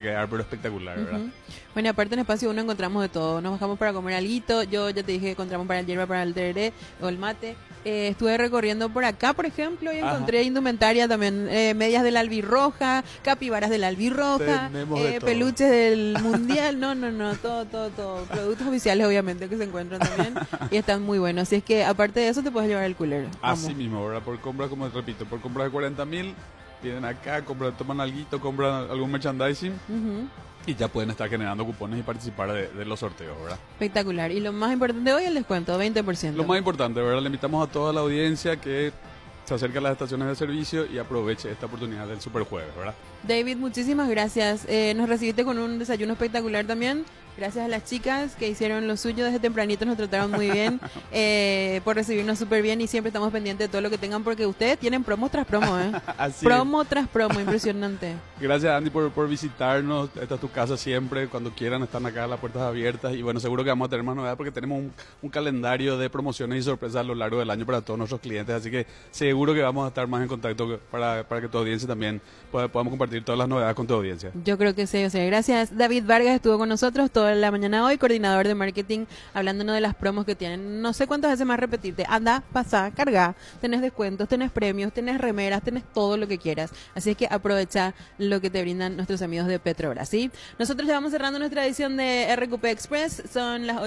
quedar pero espectacular, ¿verdad? Bueno, aparte en Espacio 1 encontramos de todo. Nos bajamos para comer alguito. Yo ya te dije que encontramos para el hierba, para el tereré o el mate. Estuve recorriendo por acá, por ejemplo, y encontré indumentaria también, medias de la albirroja, capibaras de la albirroja, peluches del mundial, no, todo. Productos oficiales, obviamente, que se encuentran también y están muy buenos. Así es que, aparte de eso, te puedes llevar el cooler. Así mismo, ¿verdad? Por compras, como repito, por compras de 40.000, vienen acá, toman alguito, compran algún merchandising. Y ya pueden estar generando cupones y participar de los sorteos, ¿verdad? Espectacular. Y lo más importante hoy, el descuento, 20%. Lo más importante, ¿verdad? Le invitamos a toda la audiencia que se acerque a las estaciones de servicio y aproveche esta oportunidad del Superjueves, ¿verdad? David, muchísimas gracias. Nos recibiste con un desayuno espectacular también. Gracias a las chicas que hicieron lo suyo desde tempranito, nos trataron muy bien, por recibirnos súper bien y siempre estamos pendientes de todo lo que tengan porque ustedes tienen promo tras promo, ¿eh? Promo tras promo, impresionante. Gracias, Andy, por visitarnos. Esta es tu casa siempre, cuando quieran están acá las puertas abiertas y bueno, seguro que vamos a tener más novedades porque tenemos un calendario de promociones y sorpresas a lo largo del año para todos nuestros clientes, así que seguro que vamos a estar más en contacto para que tu audiencia también podamos compartir todas las novedades con tu audiencia. Yo creo que sí, o sea, gracias. David Vargas estuvo con nosotros toda la mañana hoy, coordinador de marketing, hablándonos de las promos que tienen. No sé cuántas veces más repetirte. Anda, pasa, carga. Tenés descuentos, tenés premios, tenés remeras, tenés todo lo que quieras. Así es que aprovecha lo que te brindan nuestros amigos de Petrobras, ¿sí? Nosotros ya vamos cerrando nuestra edición de RQP Express. Son las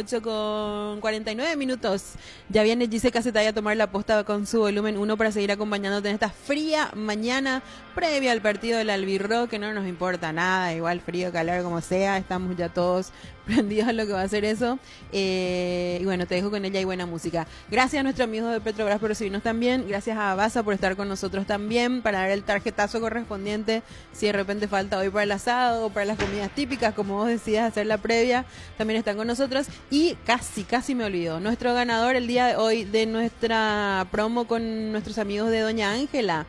8:49. Ya viene Gise Casetay a tomar la posta con su volumen 1 para seguir acompañándote en esta fría mañana previa al partido del Albirro, que no nos importa nada, igual frío, calor, como sea, estamos ya todos prendidos a lo que va a ser eso. Y bueno, te dejo con ella y buena música. Gracias a nuestros amigos de Petrobras por recibirnos también. Gracias a Basa por estar con nosotros también, para dar el tarjetazo correspondiente si de repente falta hoy para el asado o para las comidas típicas, como vos decías, hacer la previa. También están con nosotros. Y casi me olvido, nuestro ganador el día de hoy de nuestra promo con nuestros amigos de Doña Ángela,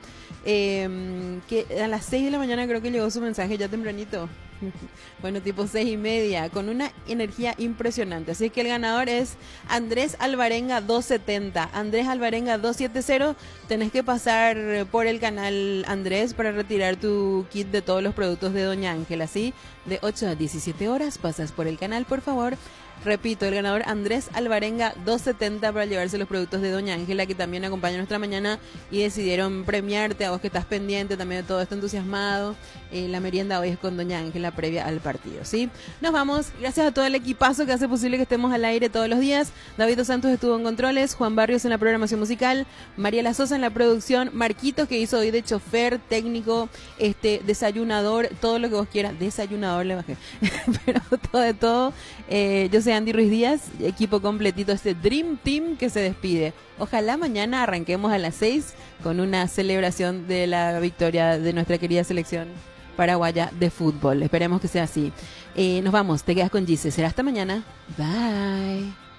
que a las 6 de la mañana creo que llegó su mensaje ya tempranito. Bueno, tipo 6:30, con una energía impresionante. Así que el ganador es Andrés Alvarenga 270. Andrés Alvarenga 270. Tenés que pasar por el canal, Andrés, para retirar tu kit de todos los productos de Doña Ángela, ¿sí? De 8 a 17 horas pasas por el canal, por favor. Repito, el ganador Andrés Alvarenga 270 para llevarse los productos de Doña Ángela, que también acompaña nuestra mañana y decidieron premiarte a vos que estás pendiente también de todo esto, entusiasmado. La merienda hoy es con Doña Ángela previa al partido, ¿sí? Nos vamos. Gracias a todo el equipazo que hace posible que estemos al aire todos los días. David Dos Santos estuvo en controles, Juan Barrios en la programación musical, Mariela Sosa en la producción, Marquitos que hizo hoy de chofer, técnico, desayunador, todo lo que vos quieras. Desayunador le bajé. Pero todo de todo. Yo soy Andy Ruiz Díaz, equipo completito, este Dream Team que se despide. Ojalá mañana arranquemos a las 6 con una celebración de la victoria de nuestra querida selección paraguaya de fútbol. Esperemos que sea así. Nos vamos, te quedas con Gise. Será hasta mañana. Bye.